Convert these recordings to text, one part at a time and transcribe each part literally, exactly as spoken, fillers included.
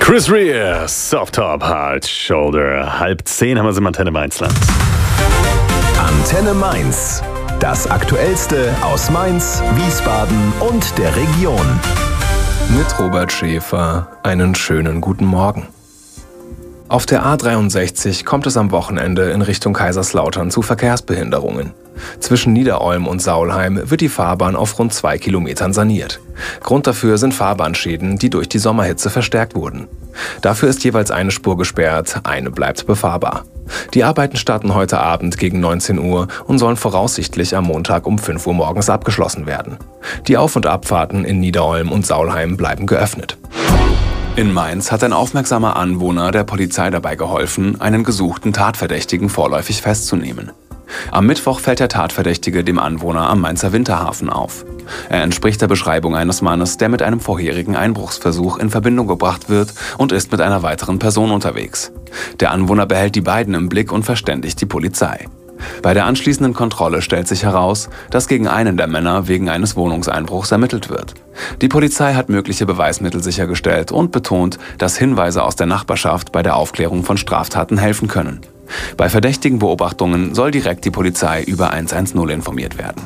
Chris Rea, Soft Top, Hard Shoulder. Halb zehn haben wir sie im Antenne Mainzland. Antenne Mainz. Das Aktuellste aus Mainz, Wiesbaden und der Region. Mit Robert Schäfer einen schönen guten Morgen. Auf der A dreiundsechzig kommt es am Wochenende in Richtung Kaiserslautern zu Verkehrsbehinderungen. Zwischen Niederolm und Saulheim wird die Fahrbahn auf rund zwei Kilometern saniert. Grund dafür sind Fahrbahnschäden, die durch die Sommerhitze verstärkt wurden. Dafür ist jeweils eine Spur gesperrt, eine bleibt befahrbar. Die Arbeiten starten heute Abend gegen neunzehn Uhr und sollen voraussichtlich am Montag um fünf Uhr morgens abgeschlossen werden. Die Auf- und Abfahrten in Niederolm und Saulheim bleiben geöffnet. In Mainz hat ein aufmerksamer Anwohner der Polizei dabei geholfen, einen gesuchten Tatverdächtigen vorläufig festzunehmen. Am Mittwoch fällt der Tatverdächtige dem Anwohner am Mainzer Winterhafen auf. Er entspricht der Beschreibung eines Mannes, der mit einem vorherigen Einbruchsversuch in Verbindung gebracht wird und ist mit einer weiteren Person unterwegs. Der Anwohner behält die beiden im Blick und verständigt die Polizei. Bei der anschließenden Kontrolle stellt sich heraus, dass gegen einen der Männer wegen eines Wohnungseinbruchs ermittelt wird. Die Polizei hat mögliche Beweismittel sichergestellt und betont, dass Hinweise aus der Nachbarschaft bei der Aufklärung von Straftaten helfen können. Bei verdächtigen Beobachtungen soll direkt die Polizei über hundertzehn informiert werden.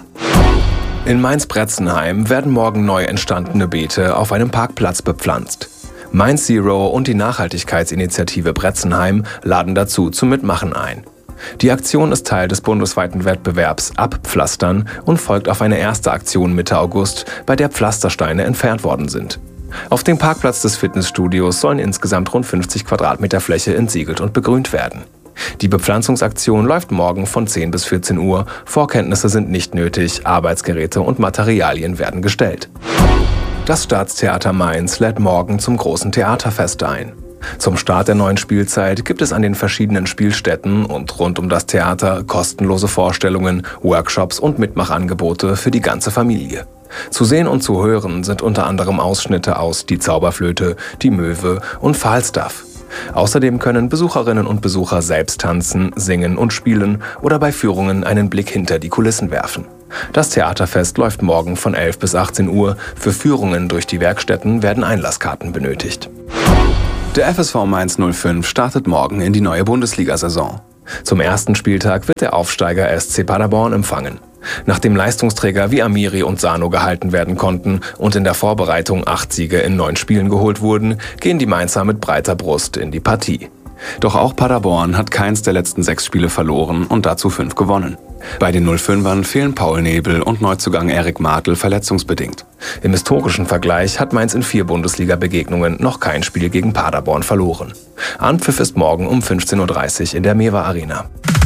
In Mainz-Bretzenheim werden morgen neu entstandene Beete auf einem Parkplatz bepflanzt. Mainz Zero und die Nachhaltigkeitsinitiative Bretzenheim laden dazu zum Mitmachen ein. Die Aktion ist Teil des bundesweiten Wettbewerbs Abpflastern und folgt auf eine erste Aktion Mitte August, bei der Pflastersteine entfernt worden sind. Auf dem Parkplatz des Fitnessstudios sollen insgesamt rund fünfzig Quadratmeter Fläche entsiegelt und begrünt werden. Die Bepflanzungsaktion läuft morgen von zehn bis vierzehn Uhr. Vorkenntnisse sind nicht nötig, Arbeitsgeräte und Materialien werden gestellt. Das Staatstheater Mainz lädt morgen zum großen Theaterfest ein. Zum Start der neuen Spielzeit gibt es an den verschiedenen Spielstätten und rund um das Theater kostenlose Vorstellungen, Workshops und Mitmachangebote für die ganze Familie. Zu sehen und zu hören sind unter anderem Ausschnitte aus Die Zauberflöte, Die Möwe und Falstaff. Außerdem können Besucherinnen und Besucher selbst tanzen, singen und spielen oder bei Führungen einen Blick hinter die Kulissen werfen. Das Theaterfest läuft morgen von elf bis achtzehn Uhr. Für Führungen durch die Werkstätten werden Einlasskarten benötigt. Der F S V Mainz null fünf startet morgen in die neue Bundesliga-Saison. Zum ersten Spieltag wird der Aufsteiger S C Paderborn empfangen. Nachdem Leistungsträger wie Amiri und Sano gehalten werden konnten und in der Vorbereitung acht Siege in neun Spielen geholt wurden, gehen die Mainzer mit breiter Brust in die Partie. Doch auch Paderborn hat keins der letzten sechs Spiele verloren und dazu fünf gewonnen. Bei den null fünfern fehlen Paul Nebel und Neuzugang Erik Martel verletzungsbedingt. Im historischen Vergleich hat Mainz in vier Bundesliga-Begegnungen noch kein Spiel gegen Paderborn verloren. Anpfiff ist morgen um fünfzehn Uhr dreißig in der Mewa Arena.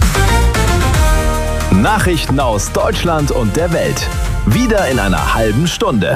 Nachrichten aus Deutschland und der Welt. Wieder in einer halben Stunde.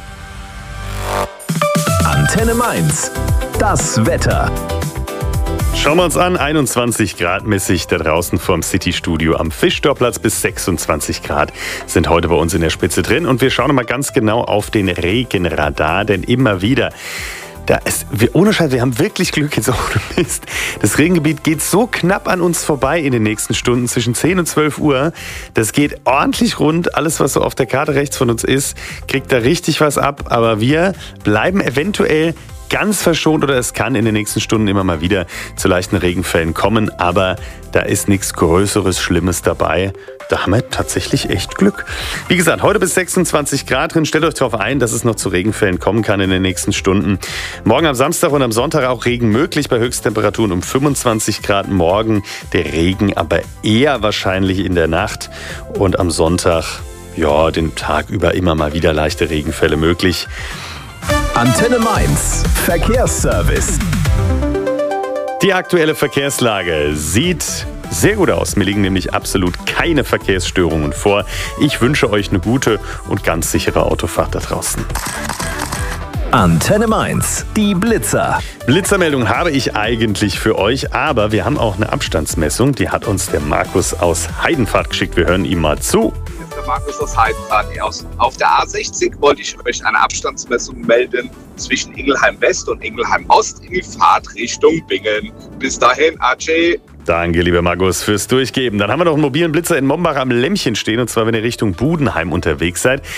Antenne Mainz. Das Wetter. Schauen wir uns an, einundzwanzig Grad mäßig da draußen vorm City-Studio am Fischtorplatz bis sechsundzwanzig Grad sind heute bei uns in der Spitze drin. Und wir schauen mal ganz genau auf den Regenradar, denn immer wieder, da ist, wir, ohne Scheiß, wir haben wirklich Glück jetzt ohne Mist. Das Regengebiet geht so knapp an uns vorbei in den nächsten Stunden zwischen zehn und zwölf Uhr. Das geht ordentlich rund. Alles, was so auf der Karte rechts von uns ist, kriegt da richtig was ab. Aber wir bleiben eventuell ganz verschont oder es kann in den nächsten Stunden immer mal wieder zu leichten Regenfällen kommen, aber da ist nichts Größeres, Schlimmes dabei. Da haben wir tatsächlich echt Glück. Wie gesagt, heute bis sechsundzwanzig Grad drin. Stellt euch darauf ein, dass es noch zu Regenfällen kommen kann in den nächsten Stunden. Morgen am Samstag und am Sonntag auch Regen möglich bei Höchsttemperaturen um fünfundzwanzig Grad. Morgen der Regen aber eher wahrscheinlich in der Nacht und am Sonntag, ja, den Tag über immer mal wieder leichte Regenfälle möglich. Antenne Mainz. Verkehrsservice. Die aktuelle Verkehrslage sieht sehr gut aus. Mir liegen nämlich absolut keine Verkehrsstörungen vor. Ich wünsche euch eine gute und ganz sichere Autofahrt da draußen. Antenne Mainz. Die Blitzer. Blitzermeldung habe ich eigentlich für euch, aber wir haben auch eine Abstandsmessung. Die hat uns der Markus aus Heidenfahrt geschickt. Wir hören ihm mal zu. Markus aus Heidenfahrt aus. Auf der A sechzig wollte ich euch eine Abstandsmessung melden zwischen Ingelheim West und Ingelheim Ost in die Fahrtrichtung Bingen. Bis dahin, Ajay. Danke, lieber Markus, fürs Durchgeben. Dann haben wir noch einen mobilen Blitzer in Mombach am Lämmchen stehen, und zwar, wenn ihr Richtung Budenheim unterwegs seid.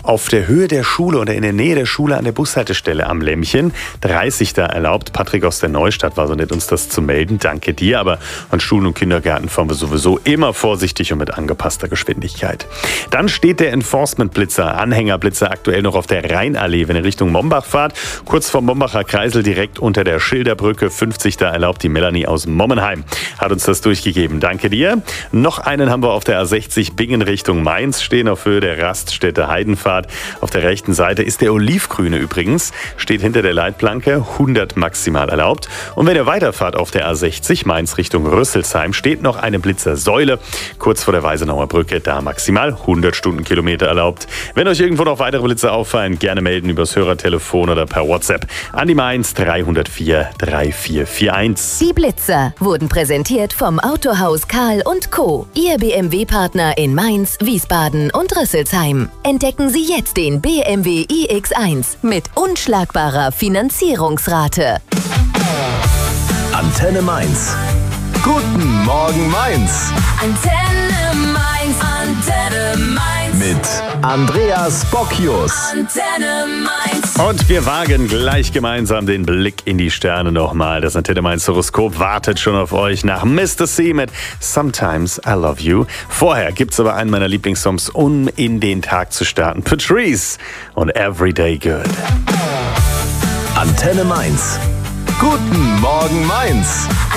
Auf der Höhe der Schule oder in der Nähe der Schule an der Bushaltestelle am Lämmchen. dreißig da erlaubt. Patrick aus der Neustadt war so nett, uns das zu melden. Danke dir. Aber an Schulen und Kindergärten fahren wir sowieso immer vorsichtig und mit angepasster Geschwindigkeit. Dann steht der Enforcement-Blitzer, Anhängerblitzer aktuell noch auf der Rheinallee, wenn ihr Richtung Mombach fahrt. Kurz vom Mombacher Kreisel direkt unter der Schilderbrücke. fünfzig da erlaubt. Die Melanie aus Mommenheim hat uns das durchgegeben. Danke dir. Noch einen haben wir auf der A sechzig Bingen Richtung Mainz stehen, auf Höhe der Raststätte Heidenfahrt. Auf der rechten Seite ist der Olivgrüne übrigens, steht hinter der Leitplanke, hundert maximal erlaubt. Und wenn ihr weiterfahrt auf der A sechzig Mainz Richtung Rüsselsheim, steht noch eine Blitzersäule, kurz vor der Weisenauer Brücke, da maximal hundert Stundenkilometer erlaubt. Wenn euch irgendwo noch weitere Blitzer auffallen, gerne melden übers Hörertelefon oder per WhatsApp an die Mainz drei null vier drei vier vier eins. Die Blitzer wurden präsentiert vom Autohaus Karl und Co., Ihr B M W-Partner in Mainz, Wiesbaden und Rüsselsheim. Entdecken Sie jetzt den B M W i X eins mit unschlagbarer Finanzierungsrate. Antenne Mainz. Guten Morgen Mainz. Antenne Mainz, Antenne Mainz. Mit Andreas Bocchius. Antenne Mainz. Und wir wagen gleich gemeinsam den Blick in die Sterne nochmal. Das Antenne Mainz Horoskop wartet schon auf euch nach Mister C mit Sometimes I Love You. Vorher gibt's aber einen meiner Lieblingssongs, um in den Tag zu starten. Patrice und Everyday Good. Antenne Mainz. Guten Morgen Mainz.